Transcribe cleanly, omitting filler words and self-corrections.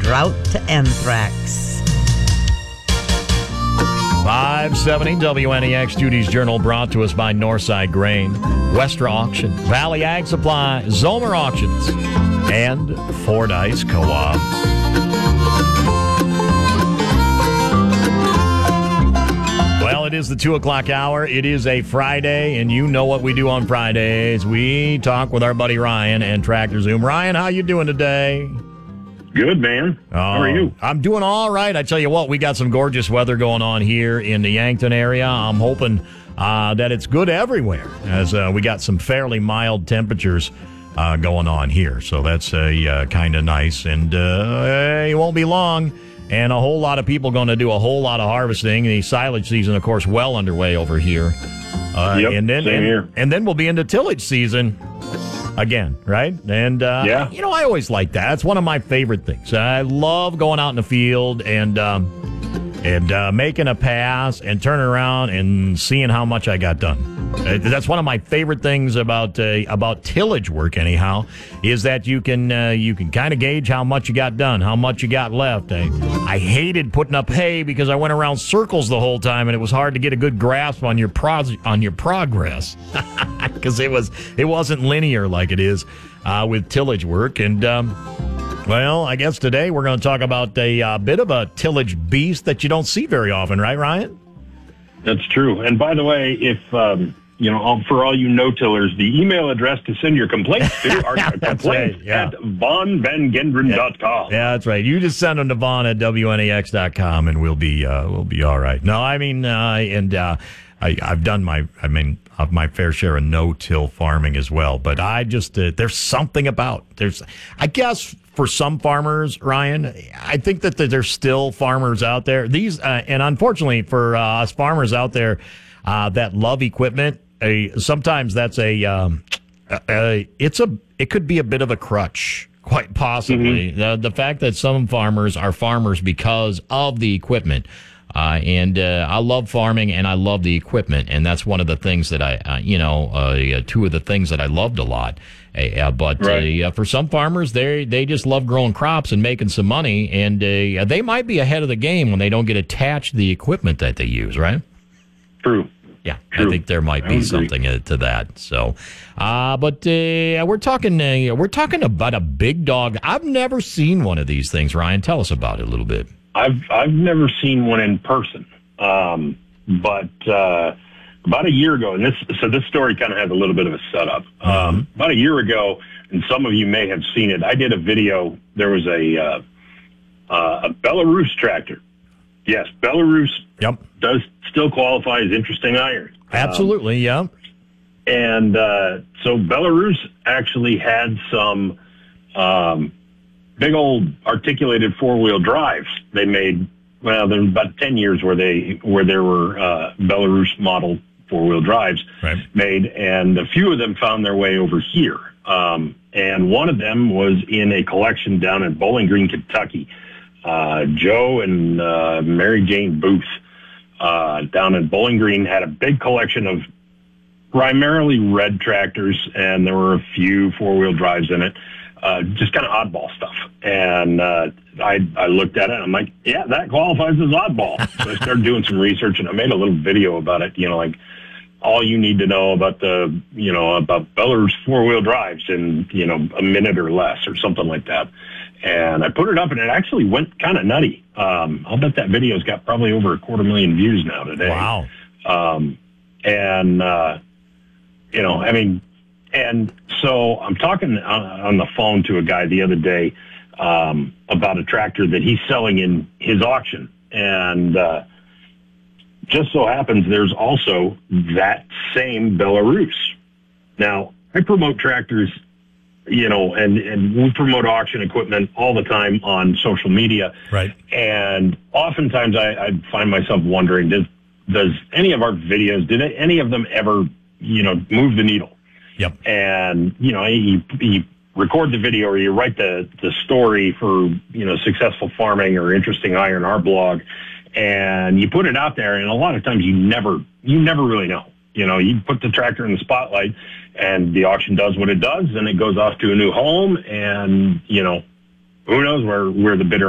Route to Anthrax. 570 WNEX Judy's Journal brought to us by Northside Grain, Westra Auction, Valley Ag Supply, Zomer Auctions, and Fordyce Co-op. Well, it is the 2 o'clock hour. It is a Friday, and you know what we do on Fridays. We talk with our buddy Ryan and Tractor Zoom. Ryan, how you doing today? Good, man. How are you? I'm doing all right. I tell you what, we got some gorgeous weather going on here in the Yankton area. I'm hoping that it's good everywhere, as we got some fairly mild temperatures going on here. So that's kind of nice. And it won't be long, and a whole lot of people going to do a whole lot of harvesting. The silage season, of course, well underway over here. Yep, and then, same here. And then we'll be into tillage season again, right? And, yeah. You know, I always like that. It's one of my favorite things. I love going out in the field and making a pass and turning around and seeing how much I got done. That's one of my favorite things about tillage work, anyhow, is that you can kind of gauge how much you got done, how much you got left. I hated putting up hay because I went around circles the whole time, and it was hard to get a good grasp on your progress because it wasn't linear like it is with tillage work. And well, I guess today we're going to talk about a bit of a tillage beast that you don't see very often, right, Ryan? That's true. And by the way, if for all you no-tillers, the email address to send your complaints to are complaints right, yeah. at vonvangendren.com. Yeah, that's right. You just send them to Vaughn at WNAX.com, and we'll be all right. No, I mean, I've done my fair share of no-till farming as well, but I just there's something about I guess for some farmers, Ryan, I think that there's still farmers out there. These and unfortunately for us farmers out there that love equipment, sometimes that's it could be a bit of a crutch, quite possibly. Mm-hmm. The fact that some farmers are farmers because of the equipment. I love farming and I love the equipment, and that's one of the things that two of the things that I loved a lot. But right. For some farmers, they just love growing crops and making some money, and they might be ahead of the game when they don't get attached to the equipment that they use, right? True. Yeah, True. I think there might be something to that. So, but we're talking about a big dog. I've never seen one of these things. Ryan, tell us about it a little bit. I've never seen one in person, but about a year ago, and this story kind of has a little bit of a setup. About a year ago, and some of you may have seen it, I did a video. There was a Belarus tractor. Yes, Belarus does still qualify as interesting iron. Absolutely, yeah. And so Belarus actually had some big old articulated four-wheel drives. They made, well, there were about 10 years where there were Belarus model four-wheel drives made, and a few of them found their way over here. And one of them was in a collection down in Bowling Green, Kentucky. Joe and Mary Jane Booth down in Bowling Green had a big collection of primarily red tractors, and there were a few four-wheel drives in it. Just kind of oddball stuff. And I looked at it, and I'm like, yeah, that qualifies as oddball. So I started doing some research, and I made a little video about it, like all you need to know about about Belarus four-wheel drives in, a minute or less or something like that. And I put it up, and it actually went kind of nutty. I'll bet that video's got probably over 250,000 views now today. Wow. And so I'm talking on the phone to a guy the other day about a tractor that he's selling in his auction. And just so happens there's also that same Belarus. Now, I promote tractors, and we promote auction equipment all the time on social media. Right. And oftentimes I find myself wondering, does any of our videos, did any of them ever, move the needle? Yep. And, you record the video or you write the story for, successful farming or interesting iron, our blog, and you put it out there. And a lot of times you never really know. You put the tractor in the spotlight and the auction does what it does, and it goes off to a new home, and, who knows where the bidder